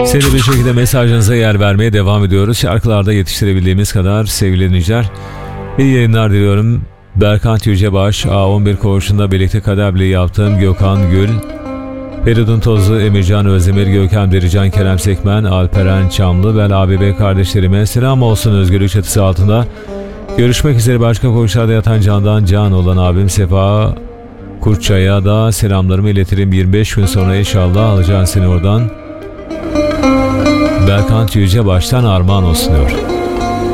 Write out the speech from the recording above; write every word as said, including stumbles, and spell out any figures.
Seri bir şekilde mesajınıza yer vermeye devam ediyoruz. Şarkılarda yetiştirebildiğimiz kadar sevgili dinleyiciler. İyi yayınlar diliyorum. Berkant Yücebaş, A on bir koğuşunda birlikte kaderbli yaptığım Gökhan Gül, Feridun Tozlu, Emircan Özdemir, Gökhan Derican, Kerem Sekmen, Alperen Çamlı ve A B B kardeşlerime selam olsun özgürlük çatısı altında. Görüşmek üzere, başka koğuşlarda yatan candan can olan abim Sefa Kurtçay'a da selamlarımı iletirim. yirmi beş gün sonra inşallah alacağım seni oradan. Berkant Yücebaş'tan armağan olsun diyor.